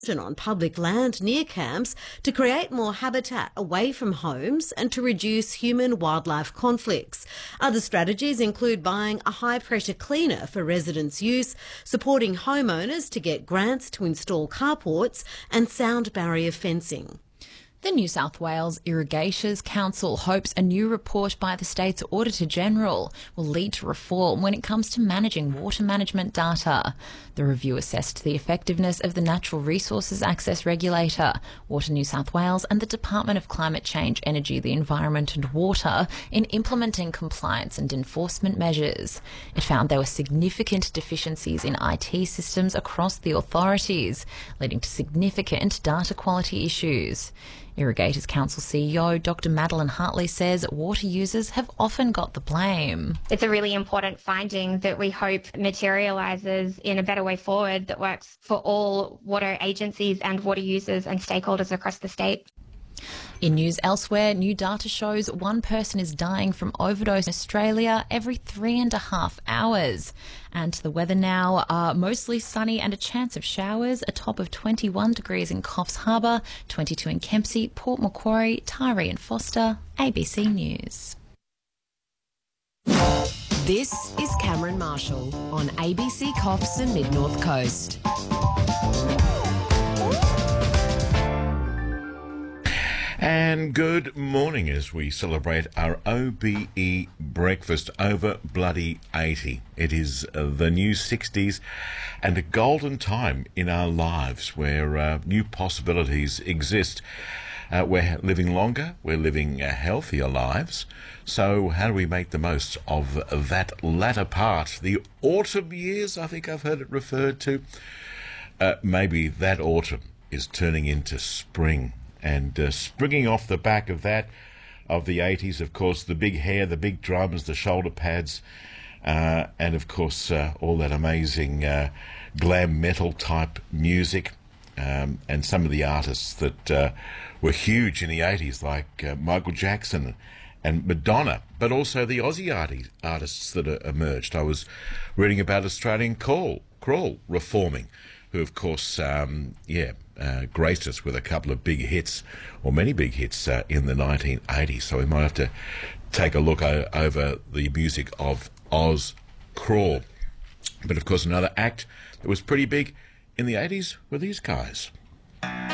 on public land near camps to create more habitat away from homes and to reduce human-wildlife conflicts. Other strategies include buying a high-pressure cleaner for residents' use, supporting homeowners to get grants to install carports and sound barrier fencing. The New South Wales Irrigators Council hopes a new report by the state's Auditor-General will lead to reform when it comes to managing water management data. The review assessed the effectiveness of the Natural Resources Access Regulator, Water New South Wales and the Department of Climate Change, Energy, the Environment and Water in implementing compliance and enforcement measures. It found there were significant deficiencies in IT systems across the authorities, leading to significant data quality issues. Irrigators Council CEO Dr Madeline Hartley says water users have often got the blame. It's a really important finding that we hope materialises in a better way forward that works for all water agencies and water users and stakeholders across the state. In news elsewhere, new data shows one person is dying from overdose in Australia every 3.5 hours. And the weather now, mostly sunny and a chance of showers, a top of 21 degrees in Coffs Harbour, 22 in Kempsey, Port Macquarie, Tyree and Foster. ABC News. This is Cameron Marshall on ABC Coffs and Mid-North Coast. And good morning as we celebrate our OBE breakfast over bloody 80. It is the new 60s and a golden time in our lives where new possibilities exist. We're living longer, we're living healthier lives. So how do we make the most of that latter part? The autumn years, I think I've heard it referred to. Maybe that autumn is turning into spring. And springing off the back of that, of the 80s, of course, the big hair, the big drums, the shoulder pads, and of course all that amazing glam metal type music, and some of the artists that were huge in the 80s, like Michael Jackson and Madonna, but also the Aussie artists that emerged. I was reading about Australian Crawl reforming, who of course, graced us with a couple of big hits, or many big hits in the 1980s. So we might have to take a look over the music of Oz Crawl. But of course, another act that was pretty big in the 80s were these guys.